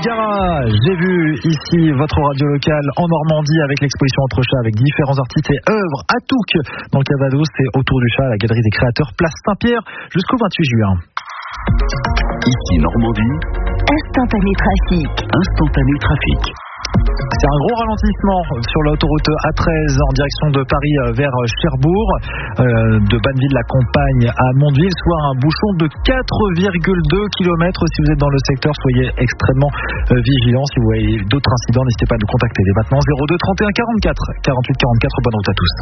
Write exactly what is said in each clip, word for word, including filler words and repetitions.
Megara, j'ai vu ici votre radio locale en Normandie avec l'exposition Entre chats avec différents artistes et œuvres à Touques dans le Calvados. C'est autour du chat à la Galerie des Créateurs, place Saint-Pierre, jusqu'au vingt-huit juin. Ici Normandie. Instantané trafic. Instantané trafic. C'est un gros ralentissement sur l'autoroute A treize en direction de Paris vers Cherbourg, euh, de Banneville-la-Campagne à Mondeville, soit un bouchon de quatre virgule deux kilomètres. Si vous êtes dans le secteur, soyez extrêmement euh, vigilants. Si vous voyez d'autres incidents, n'hésitez pas à nous contacter dès maintenant. zéro deux trente et un quarante-quatre quarante-huit quarante-quatre. Bonne route à tous.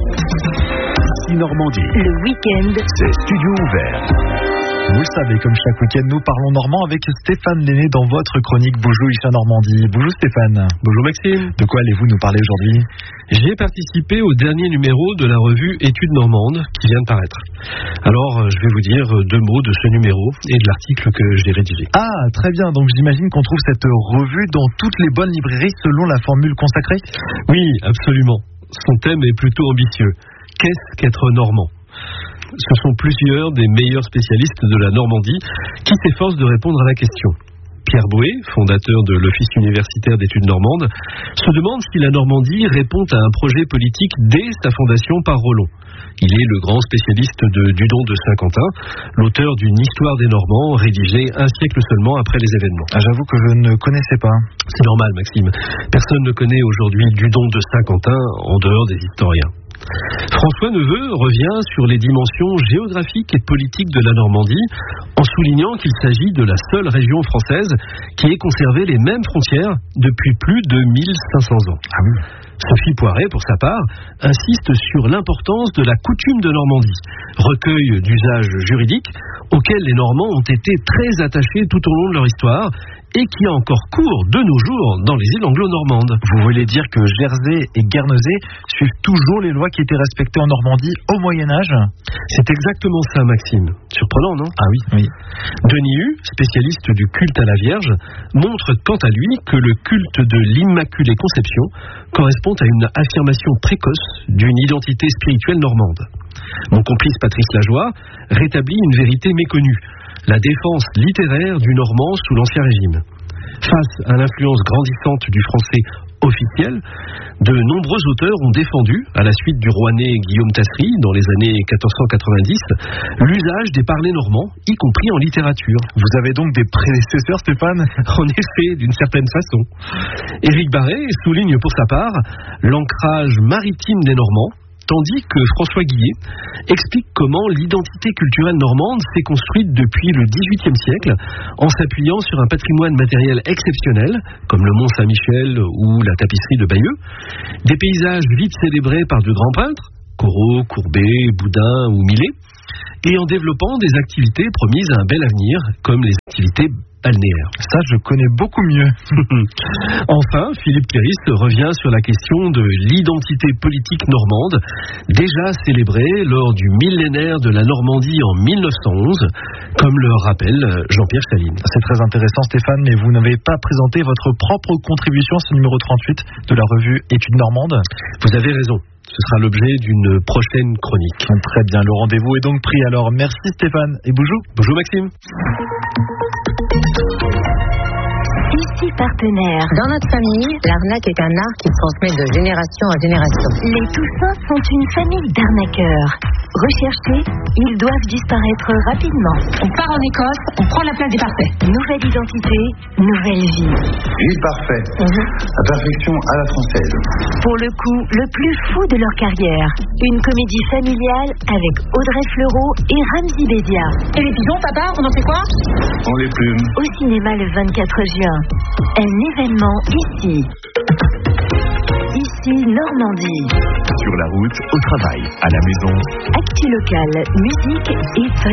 Ici Normandie. Le week-end, C'est studio ouvert. Vous le savez, comme chaque week-end, nous parlons normand avec Stéphane Lenné dans votre chronique Bonjour Ici Normandie. Bonjour Stéphane. Bonjour Maxime. De quoi allez-vous nous parler aujourd'hui ? J'ai participé au dernier numéro de la revue Études Normandes qui vient de paraître. Alors, je vais vous dire deux mots de ce numéro et de l'article que j'ai rédigé. Ah, très bien. Donc j'imagine qu'on trouve cette revue dans toutes les bonnes librairies selon la formule consacrée ? Oui, absolument. Son thème est plutôt ambitieux. Qu'est-ce qu'être normand ? Ce sont plusieurs des meilleurs spécialistes de la Normandie qui s'efforcent de répondre à la question. Pierre Bouet, fondateur de l'Office universitaire d'études normandes, se demande si la Normandie répond à un projet politique dès sa fondation par Rollon. Il est le grand spécialiste de Dudon de Saint-Quentin, l'auteur d'une histoire des Normands rédigée un siècle seulement après les événements. Ah, j'avoue que je ne connaissais pas. C'est normal, Maxime. Personne ne connaît aujourd'hui Dudon de Saint-Quentin en dehors des historiens. François Neveu revient sur les dimensions géographiques et politiques de la Normandie en soulignant qu'il s'agit de la seule région française qui ait conservé les mêmes frontières depuis plus de mille cinq cents ans. Ah oui. Sophie Poiret, pour sa part, insiste sur l'importance de la coutume de Normandie, recueil d'usages juridiques auquel les Normands ont été très attachés tout au long de leur histoire et qui a encore cours de nos jours dans les îles anglo-normandes. Vous voulez dire que Jersey et Guernesey suivent toujours les lois qui étaient respectées en Normandie au Moyen-Âge ? C'est exactement ça, Maxime. Surprenant, non ? Ah oui, oui. Denis Hu, spécialiste du culte à la Vierge, montre quant à lui que le culte de l'Immaculée Conception correspond à une affirmation précoce d'une identité spirituelle normande. Mon complice Patrice Lajoie rétablit une vérité méconnue, la défense littéraire du normand sous l'Ancien Régime. Face à l'influence grandissante du français officiel, de nombreux auteurs ont défendu, à la suite du roi né Guillaume Tasserie, dans les années quatorze cent quatre-vingt-dix, l'usage des parlers normands, y compris en littérature. Vous avez donc des prédécesseurs, Stéphane ? En effet, d'une certaine façon. Éric Barré souligne pour sa part l'ancrage maritime des Normands, tandis que François Guillet explique comment l'identité culturelle normande s'est construite depuis le dix-huitième siècle en s'appuyant sur un patrimoine matériel exceptionnel, comme le Mont Saint-Michel ou la tapisserie de Bayeux, des paysages vite célébrés par de grands peintres, Corot, Courbet, Boudin ou Millet, et en développant des activités promises à un bel avenir, comme les activités balnéaires. Ça, je connais beaucoup mieux. Enfin, Philippe Cléris revient sur la question de l'identité politique normande, déjà célébrée lors du millénaire de la Normandie en mille neuf cent onze, comme le rappelle Jean-Pierre Chaline. C'est très intéressant, Stéphane, mais vous n'avez pas présenté votre propre contribution à ce numéro trente-huit de la revue Études Normandes. Vous avez raison. Ce sera l'objet d'une prochaine chronique. Très bien, le rendez-vous est donc pris. Alors, merci Stéphane et bonjour. Bonjour Maxime. Ici partenaire. Dans notre famille, l'arnaque est un art qui se transmet de génération en génération. Les Toussins sont une famille d'arnaqueurs. Recherchés, ils doivent disparaître rapidement. On part en Écosse, on prend la place des parfaits. Nouvelle identité, nouvelle vie. Vie parfait. Mmh. La perfection à la française. Pour le coup, le plus fou de leur carrière. Une comédie familiale avec Audrey Fleurot et Ramzy Bédia. Et les pigeons, papa, on en fait quoi? On les plume. Au cinéma le vingt-quatre juin. Un événement ici. Ici Normandie. Sur la route, au travail, à la maison. Actu locale, musique et